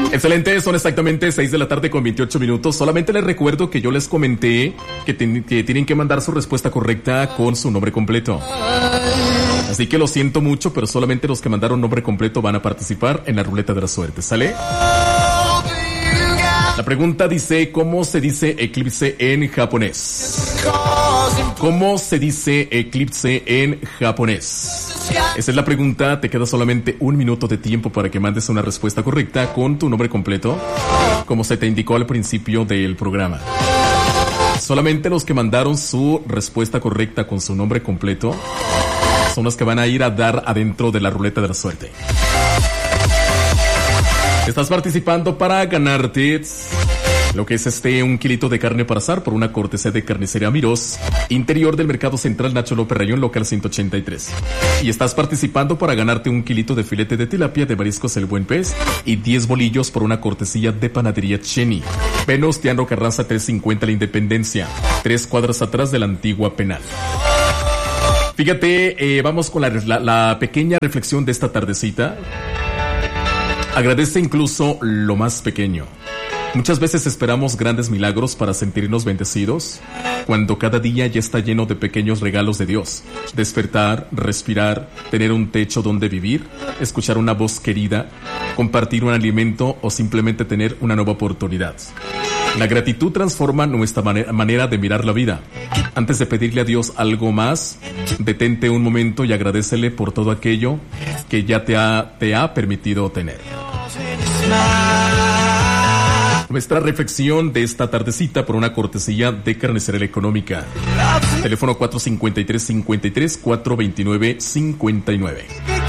Excelente, son exactamente 6 de la tarde con 28 minutos. Solamente les recuerdo que yo les comenté que tienen que mandar su respuesta correcta con su nombre completo. Así que lo siento mucho, pero solamente los que mandaron nombre completo van a participar en la ruleta de la suerte, ¿sale? La pregunta dice, ¿cómo se dice eclipse en japonés? ¿Cómo se dice eclipse en japonés? Esa es la pregunta, te queda solamente un minuto de tiempo para que mandes una respuesta correcta con tu nombre completo, como se te indicó al principio del programa. Solamente los que mandaron su respuesta correcta con su nombre completo son los que van a ir a dar adentro de la ruleta de la suerte. Estás participando para ganarte lo que es un kilito de carne para asar por una cortesía de Carnicería Mirós, interior del Mercado Central Nacho López Rayón, local 183. Y estás participando para ganarte un kilito de filete de tilapia de mariscos El Buen Pez y 10 bolillos por una cortesía de Panadería Cheni. Venustiano Carranza 350 La Independencia, 3 cuadras atrás de la antigua penal. Fíjate, vamos con la pequeña reflexión de esta tardecita. Agradece incluso lo más pequeño. Muchas veces esperamos grandes milagros para sentirnos bendecidos, cuando cada día ya está lleno de pequeños regalos de Dios. Despertar, respirar, tener un techo donde vivir, escuchar una voz querida, compartir un alimento o simplemente tener una nueva oportunidad. La gratitud transforma nuestra manera de mirar la vida. Antes de pedirle a Dios algo más, detente un momento y agradécele por todo aquello que ya te ha permitido tener. Nuestra reflexión de esta tardecita por una cortesía de Carnicería Económica. Teléfono 453-53, 429-59.